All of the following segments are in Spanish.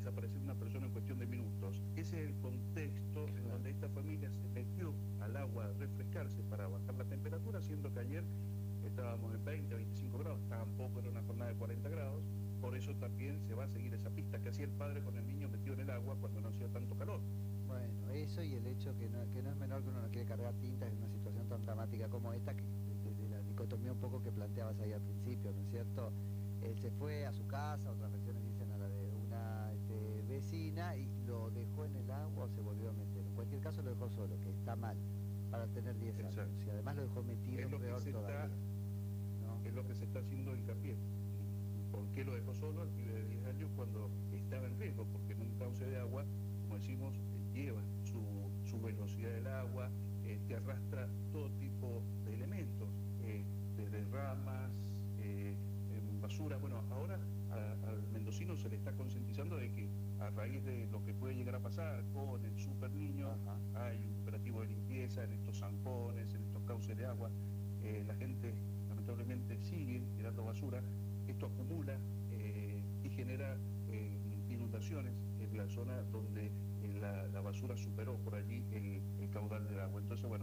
desaparecer una persona en cuestión de minutos. Ese es el contexto en donde esta familia se metió al agua a refrescarse para bajar la temperatura, siendo que ayer estábamos en 20, 25 grados, tampoco era una jornada de 40 grados, por eso también se va a seguir esa pista que hacía el padre con el niño metido en el agua cuando no hacía tanto calor. Bueno, eso y el hecho que no es menor que uno no quiere cargar tintas en una situación tan dramática como esta, que de la dicotomía un poco que planteabas ahí al principio, ¿no es cierto? Él se fue a su casa, otras versiones dicen a la de una vecina, y lo dejó en el agua o se volvió a meter. En cualquier caso lo dejó solo, que está mal para tener 10 años. Y además lo dejó metido, peor todavía. ¿No? Es lo que se está haciendo hincapié. ¿Por qué lo dejó solo al pibe de 10 años cuando estaba en riesgo? Porque en un cauce de agua, como decimos, lleva su velocidad del agua, te arrastra todo tipo de elementos, desde ramas, basura. Bueno, ahora al mendocino se le está concientizando de que a raíz de lo que puede llegar a pasar con el super niño, hay un operativo de limpieza en estos zanjones, en estos cauces de agua. La gente lamentablemente sigue tirando basura, esto acumula y genera inundaciones en la zona donde la basura superó por allí el caudal del agua. Entonces, bueno,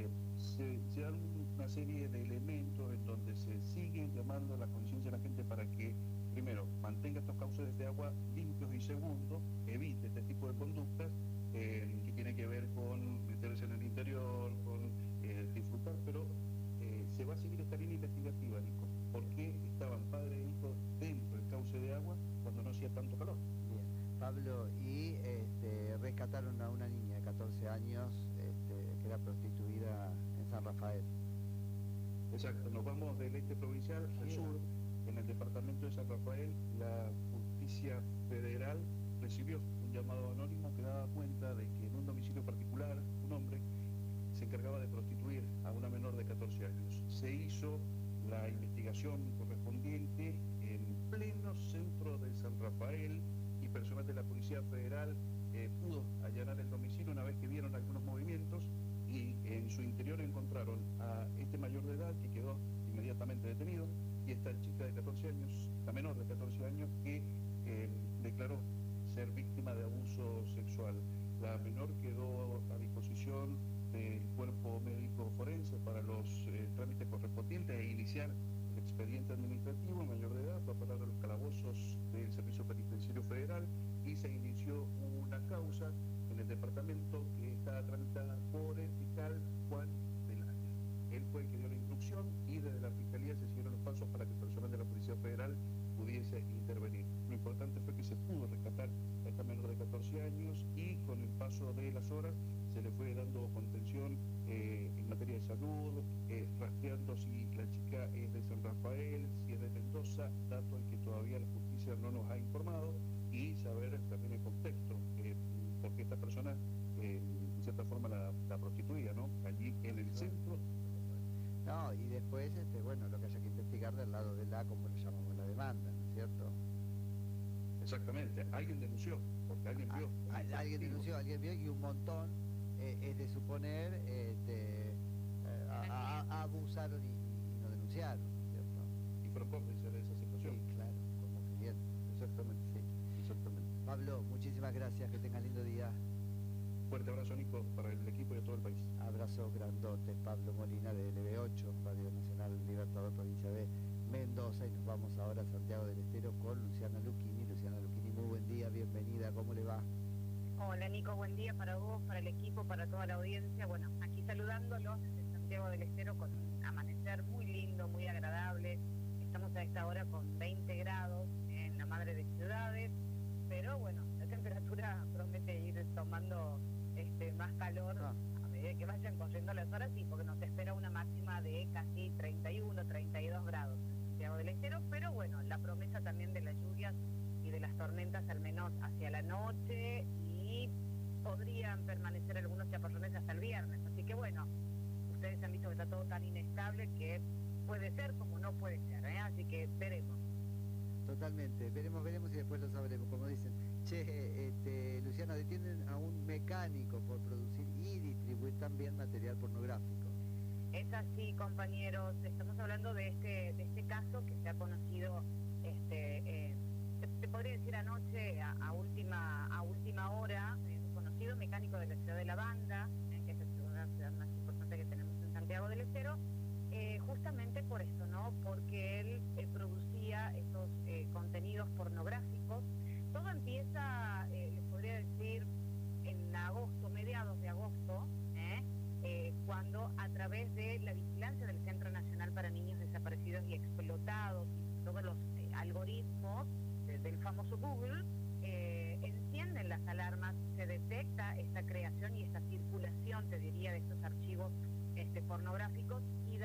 se dan una serie de elementos en donde se sigue llamando la conciencia de la gente para que, primero, mantenga estos cauces de agua limpios y segundo, evite este tipo de conductas que tiene que ver con meterse en el interior, con disfrutar, pero se va a seguir esta línea investigativa, Nico. ¿Por qué estaban padre e hijo dentro del cauce de agua cuando no hacía tanto calor? Bien, Pablo, y rescataron a una niña de 14 años que era prostituida en San Rafael. Exacto, nos vamos del este provincial al sur. En el departamento de San Rafael, la Justicia Federal recibió un llamado anónimo que daba cuenta de que en un domicilio particular, un hombre se encargaba de prostituir a una menor de 14 años. Se hizo la investigación correspondiente en pleno centro de San Rafael y personal de la Policía Federal pudo allanar el domicilio una vez que vieron algunos movimientos y en su interior encontraron a este mayor de edad que quedó inmediatamente detenido y esta chica de 14 años, la menor de 14 años, que declaró ser víctima de abuso sexual. La menor quedó a disposición del cuerpo médico forense para los trámites correspondientes e iniciar el expediente administrativo. El mayor de edad fue a parar a los calabozos del Servicio Penitenciario Federal y se inició una causa en el departamento que está tramitada por el fiscal Juan Velaya. Él fue el que dio la instrucción y desde la Fiscalía se siguieron los pasos para que el personal de la Policía Federal pudiese intervenir. Lo importante fue que se pudo rescatar a esta menor de 14 años y con el paso de las horas se le fue dando contención en materia de salud, rastreando si la chica es de San Rafael, si es de Mendoza, dato al que todavía la justicia no nos ha informado, y saber también el contexto, porque esta persona en cierta forma la prostituía, ¿no? Allí en el centro. No, y después, bueno, lo que haya que investigar del lado de como le llamamos la demanda, ¿no es cierto? Exactamente, alguien denunció, porque alguien vio. Alguien denunció, alguien vio, y un montón, es de suponer, abusaron y no denunciaron, ¿cierto? Y fueron cómplices de esa situación. Sí, claro, como clientes. Exactamente, sí, exactamente. Pablo, muchísimas gracias, que tengas lindo día. Fuerte abrazo, Nico, para el equipo y a todo el país. Abrazo grandote, Pablo Molina de LB8, Radio Nacional Libertador, provincia de Mendoza, y nos vamos ahora a Santiago del Estero con Luciana Lucchini. Luciana Lucchini, muy buen día, bienvenida, ¿cómo le va? Hola Nico, buen día para vos, para el equipo, para toda la audiencia. Bueno, aquí saludándolos desde Santiago del Estero con un amanecer muy lindo, muy agradable. Estamos a esta hora con 20 grados en la madre de ciudades, pero bueno, la temperatura promete ir tomando más calor a medida que vayan corriendo las horas, sí, porque nos espera una máxima de casi 31, 32 grados en Santiago del Estero, pero bueno, la promesa también de las lluvias y de las tormentas al menos hacia la noche, y podrían permanecer algunos chaparrones hasta el viernes, así que bueno, ustedes han visto que está todo tan inestable que puede ser como no puede ser, así que veremos. Totalmente, veremos y después lo sabremos, como dicen. Che, Luciana, detienen a un mecánico por producir y distribuir también material pornográfico. Es así, compañeros, estamos hablando de este caso que se ha conocido, se podría decir anoche, a última Mecánico de la ciudad de La Banda, que es la ciudad más importante que tenemos en Santiago del Estero, justamente por esto, ¿no? Porque él producía estos contenidos pornográficos. Todo empieza, les podría decir, en agosto, mediados de agosto, cuando a través de la vigilancia del Centro Nacional para Niños Desaparecidos y Explotados y todos los algoritmos del famoso Google, encienden las alarmas, se detecta esta creación y esta circulación, te diría, de estos archivos pornográficos, y